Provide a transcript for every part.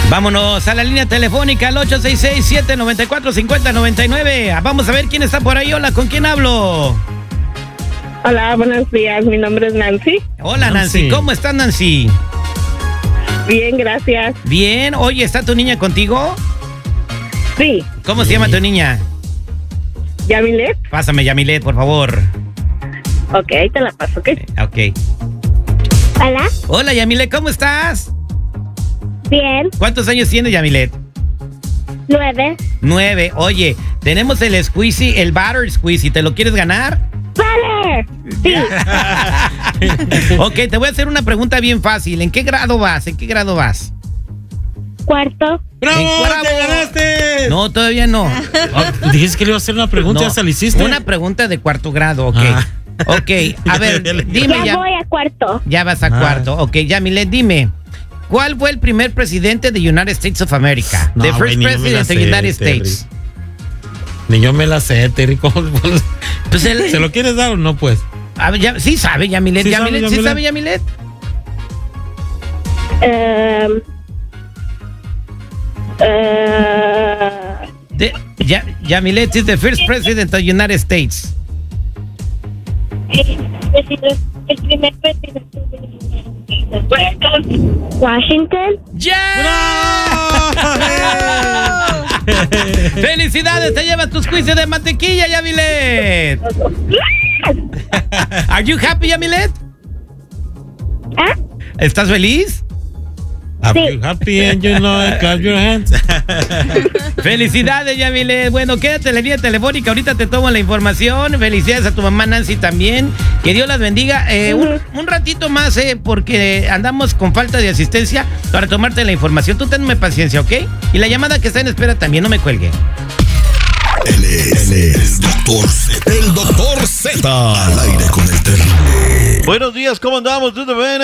Vámonos a la línea telefónica al 866-794-5099. Vamos a ver quién está por ahí. Hola, ¿con quién hablo? Hola, buenos días. Mi nombre es Nancy. Hola, Nancy. ¿Cómo estás, Nancy? Bien, gracias. Bien. Oye, ¿está tu niña contigo? Sí. ¿Cómo se llama tu niña? ¿Yamilet? Pásame, Yamilet, por favor. Ok, te la paso, ¿ok? Ok. Hola. Hola, Yamilet, ¿cómo estás? Bien. ¿Cuántos años tienes, Yamilet? 9. 9. Oye, tenemos el squeezy, el butter squeezy. ¿Te lo quieres ganar? ¡Vale! Sí. Ok, te voy a hacer una pregunta bien fácil. ¿En qué grado vas? Cuarto. ¡Bravo! ¡Te ganaste! No, todavía no. Dijiste que le iba a hacer una pregunta, ¿ya se la hiciste? Una pregunta de cuarto grado, ok. Ok, a ver, dime ya voy a cuarto. Ya vas a cuarto, ok. Yamilet, dime. ¿Cuál fue el primer presidente de United States of America? No, The first president of the United States. Ni yo me la sé, Terry. Pues ¿se lo quieres dar o no, pues? A ver, sí sabe, Yamilet. ¿Sí sabe, Yamilet? Yamilet is the first president of the United States. El primer presidente de Washington. ¡Ya! ¡Felicidades! Te llevas tus quizzes de mantequilla, Yamilet. Are you happy, Yamilet? ¿Ah? ¿Estás feliz? Are you happy and you know it, clap your hands. Felicidades, Yamilet. Bueno, quédate en la línea telefónica. Ahorita te tomo la información. Felicidades a tu mamá Nancy también. Que Dios las bendiga. Un ratito más, porque andamos con falta de asistencia para tomarte la información. Tú tenme paciencia, ¿ok? Y la llamada que está en espera también, no me cuelgue. Él es el Doctor Z. Al aire con el terrible. Buenos días, ¿cómo andamos? ¿Todo bien?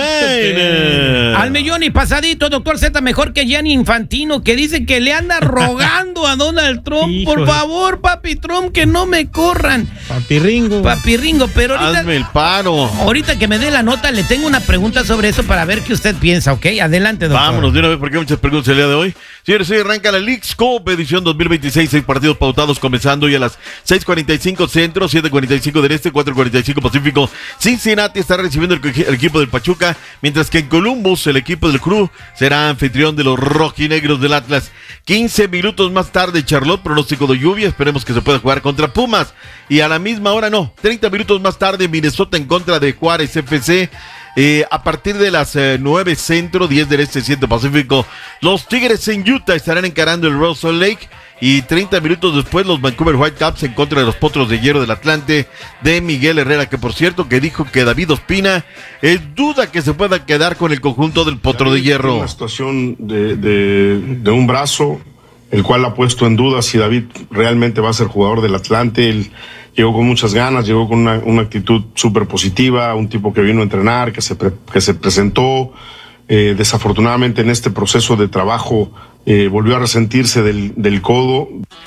Al millón y pasadito, Doctor Z, mejor que Gianni Infantino, que dice que le anda rogando a Donald Trump. Híjole. Por favor, papi Trump, que no me corran. Papi Ringo, pero ahorita... Hazme el paro. Ahorita que me dé la nota, le tengo una pregunta sobre eso para ver qué usted piensa, ¿ok? Adelante, doctor. Vámonos de una vez porque hay muchas preguntas el día de hoy. Señores, hoy arranca la Leagues Cup edición 2026, 6 partidos pautados comenzando hoy a las 6:45 centro, 7:45 del este, 4:45 pacífico. Cincinnati estará recibiendo el equipo del Pachuca, mientras que en Columbus el equipo del Crew será anfitrión de los rojinegros del Atlas. 15 minutos más tarde, Charlotte, pronóstico de lluvia, esperemos que se pueda jugar contra Pumas. Y a la misma hora 30 minutos más tarde, Minnesota en contra de Juárez FC. A partir de las 9 centro, 10 del este, 7 pacífico, los Tigres en Utah estarán encarando el Russell Lake. Y 30 minutos después, los Vancouver Whitecaps en contra de los Potros de Hierro del Atlante de Miguel Herrera, que por cierto que dijo que David Ospina es duda que se pueda quedar con el conjunto del Potro de Hierro. Una situación de un brazo, el cual ha puesto en duda si David realmente va a ser jugador del Atlante. Él llegó con muchas ganas, llegó con una actitud súper positiva, un tipo que vino a entrenar, que se presentó. Desafortunadamente en este proceso de trabajo volvió a resentirse del codo.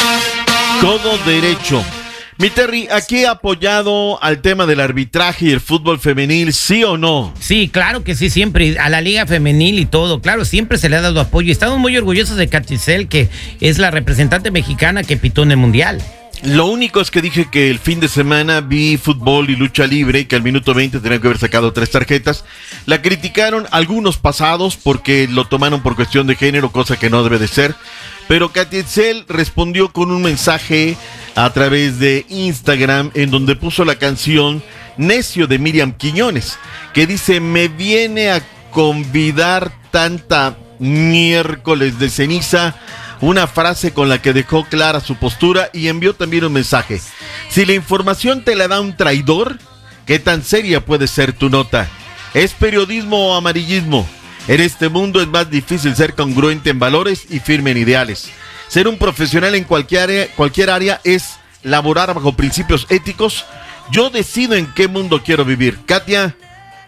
Codo derecho. Mi Terry, ¿aquí ha apoyado al tema del arbitraje y el fútbol femenil, sí o no? Sí, claro que sí, siempre, a la liga femenil y todo, claro, siempre se le ha dado apoyo. Estamos muy orgullosos de Caticel, que es la representante mexicana que pitó en el Mundial. Lo único es que dije que el fin de semana vi fútbol y lucha libre y que al minuto 20 tenían que haber sacado 3 tarjetas. La criticaron algunos pasados porque lo tomaron por cuestión de género, cosa que no debe de ser. Pero Katy Etzel respondió con un mensaje a través de Instagram en donde puso la canción Necio de Miriam Quiñones, que dice: me viene a convidar tanta miércoles de ceniza. Una frase con la que dejó clara su postura y envió también un mensaje. Si la información te la da un traidor, ¿qué tan seria puede ser tu nota? ¿Es periodismo o amarillismo? En este mundo es más difícil ser congruente en valores y firme en ideales. Ser un profesional en cualquier área es laborar bajo principios éticos. Yo decido en qué mundo quiero vivir. Katia,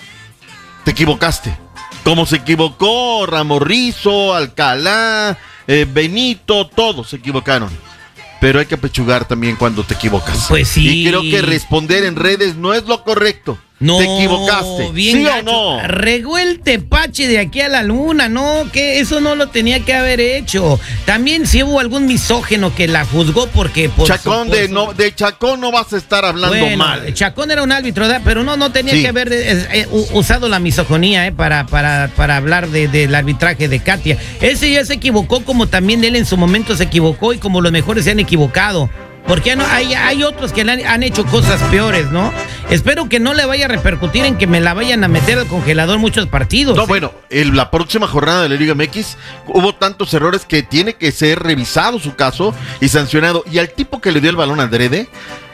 te equivocaste. Como se equivocó Ramorrizo, Alcalá, Benito, todos se equivocaron. Pero hay que apechugar también cuando te equivocas. Pues sí. Y creo que responder en redes no es lo correcto. No, te equivocaste. bien ¿Sí gacho. o no? Regó el tepache de aquí a la luna, no, que eso no lo tenía que haber hecho. También si hubo algún misógeno que la juzgó porque... Chacón, de Chacón no vas a estar hablando mal. Chacón era un árbitro, ¿verdad? Pero no tenía Sí. que haber usado la misogonía para hablar del arbitraje de Katia. Ese ya se equivocó como también él en su momento se equivocó y como los mejores se han equivocado. Porque hay otros que han hecho cosas peores, ¿no? Espero que no le vaya a repercutir en que me la vayan a meter al congelador muchos partidos. No, bueno, la próxima jornada de la Liga MX hubo tantos errores que tiene que ser revisado su caso y sancionado. Y al tipo que le dio el balón al Drede,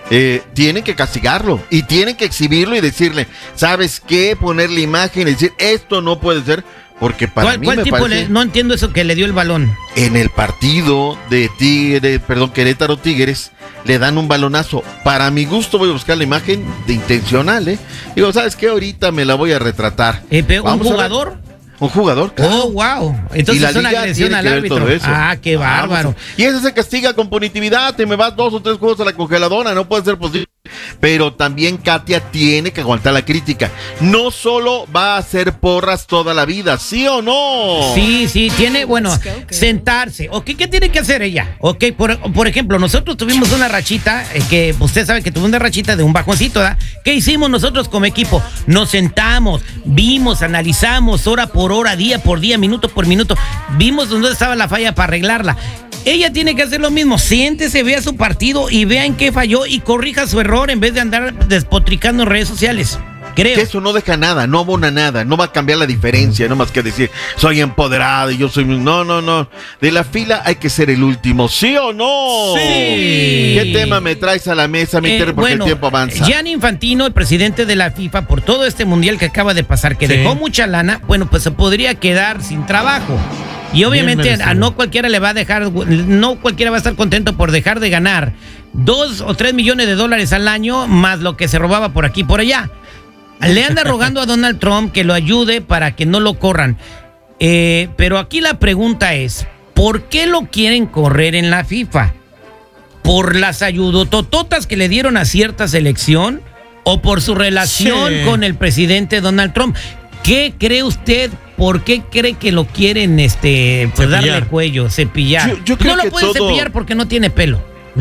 tienen que castigarlo y tienen que exhibirlo y decirle, ¿sabes qué? Ponerle imagen y decir, esto no puede ser. Porque para mí ¿Cuál me tipo parece... no entiendo eso que le dio el balón. En el partido de Querétaro Tigres, le dan un balonazo. Para mi gusto voy a buscar la imagen de intencional, ¿eh? Digo, ¿sabes qué? Ahorita me la voy a retratar. ¿Un jugador? Un jugador, claro. Oh, wow. Entonces Y la es una liga agresión tiene al que ver árbitro. todo eso. Ah, qué bárbaro. Y eso se castiga con punitividad. Te me vas 2 o 3 juegos a la congeladora. No puede ser posible. Pero también Katia tiene que aguantar la crítica. No solo va a hacer porras toda la vida, ¿sí o no? Sí, tiene, sentarse. ¿Qué tiene que hacer ella? Por ejemplo, nosotros tuvimos una rachita, que usted sabe que tuvimos una rachita de un bajoncito, ¿verdad? ¿Qué hicimos nosotros como equipo? Nos sentamos, vimos, analizamos hora por hora, día por día, minuto por minuto. Vimos dónde estaba la falla para arreglarla. Ella tiene que hacer lo mismo, siéntese, vea su partido y vea en qué falló y corrija su error en vez de andar despotricando en redes sociales. Creo. Que eso no deja nada, no abona nada, no va a cambiar la diferencia, no más que decir, soy empoderado y yo soy... No. De la fila hay que ser el último, ¿sí o no? Sí. ¿Qué tema me traes a la mesa, mi Terry? Porque el tiempo avanza. Gianni Infantino, el presidente de la FIFA, por todo este mundial que acaba de pasar, que dejó mucha lana, pues se podría quedar sin trabajo. Y obviamente no cualquiera le va a dejar, no cualquiera va a estar contento por dejar de ganar 2 o 3 millones de dólares al año, más lo que se robaba por aquí y por allá. Le anda rogando a Donald Trump que lo ayude para que no lo corran. Pero aquí la pregunta es, ¿por qué lo quieren correr en la FIFA? ¿Por las ayudotototas que le dieron a cierta selección? ¿O por su relación con el presidente Donald Trump? ¿Qué cree usted? ¿Por qué cree que lo quieren darle cuello, cepillar? Yo creo no lo que puede cepillar porque no tiene pelo.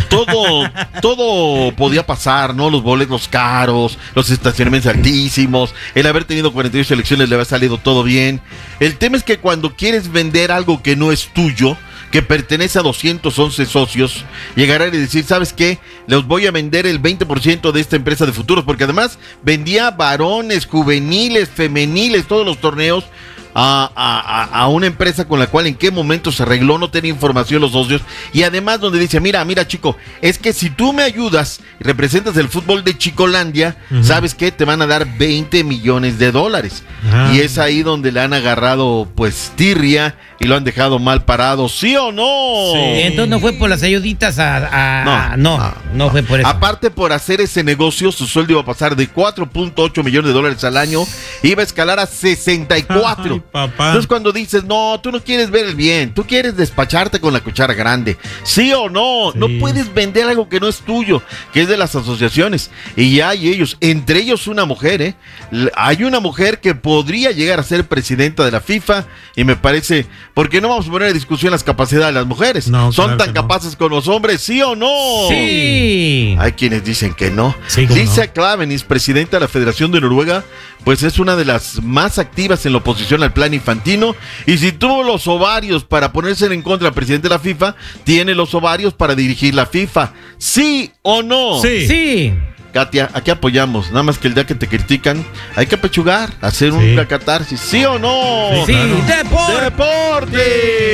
Todo podía pasar, ¿no? Los boletos caros, los estacionamientos altísimos, el haber tenido 48 elecciones le había salido todo bien. El tema es que cuando quieres vender algo que no es tuyo, que pertenece a 211 socios, llegar y decir, ¿sabes qué? Les voy a vender el 20% de esta empresa de futuros, porque además vendía varones, juveniles, femeniles, todos los torneos, a una empresa con la cual en qué momento se arregló, no tenía información los socios, y además donde dice, mira chico, es que si tú me ayudas y representas el fútbol de Chicolandia, ¿sabes qué? Te van a dar 20 millones de dólares. Y es ahí donde le han agarrado pues tirria y lo han dejado mal parado, ¿sí o no? Sí. Entonces no fue por las ayuditas no fue por eso. Aparte, por hacer ese negocio, su sueldo iba a pasar de 4.8 millones de dólares al año, iba a escalar a 64. Ay, papá. Entonces cuando dices, no, tú no quieres ver el bien, tú quieres despacharte con la cuchara grande, ¿sí o no? Sí. No puedes vender algo que no es tuyo, que es de las asociaciones. Y ya hay ellos, entre ellos una mujer, hay una mujer que podría llegar a ser presidenta de la FIFA, y me parece, porque no vamos a poner en discusión las capacidades de las mujeres, no, son claro tan que no. capaces como los hombres, ¿sí o no? Sí. Hay quienes dicen que no. Sí, ¿cómo Lisa no? Klavenis, presidenta de la Federación de Noruega, pues es una de las más activas en la oposición al plan Infantino, y si tuvo los ovarios para ponerse en contra del presidente de la FIFA, tiene los ovarios para dirigir la FIFA, ¿sí o no? Sí. Katia, aquí apoyamos, nada más que el día que te critican, hay que apechugar, hacer una catarsis, ¿sí o no? Sí, claro. ¡Deporte!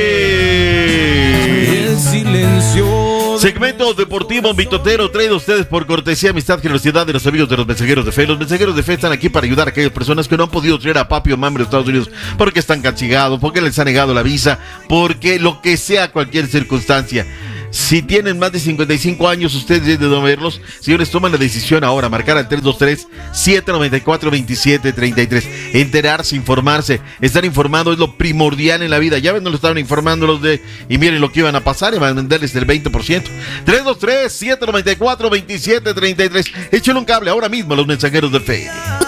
Segmento deportivo Mitotero, traído a ustedes por cortesía, amistad, generosidad de los amigos de los Mensajeros de Fe. Los Mensajeros de Fe están aquí para ayudar a aquellas personas que no han podido traer a papi o mami de Estados Unidos porque están castigados, porque les ha negado la visa, porque lo que sea, cualquier circunstancia. Si tienen más de 55 años, ustedes deben verlos. Señores, toman la decisión ahora, marcar al 323-794-2733. Enterarse, informarse, estar informado es lo primordial en la vida. Ya ven, no lo estaban informando los de... Y miren lo que iban a pasar, y van a venderles el 20%. 323-794-2733. Échale un cable ahora mismo a los Mensajeros de Fe.